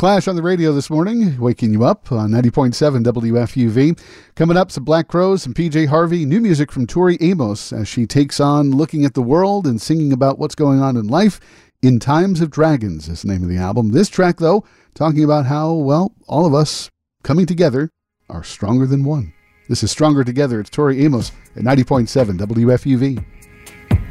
Clash on the radio this morning, waking you up on 90.7 WFUV. Coming up, some Black Crowes and PJ Harvey. New music from Tori Amos as she takes on looking at the world and singing about what's going on in life. In Times of Dragons is the name of the album. This track, though, talking about how, well, all of us coming together are stronger than one. This is Stronger Together. It's Tori Amos at 90.7 WFUV.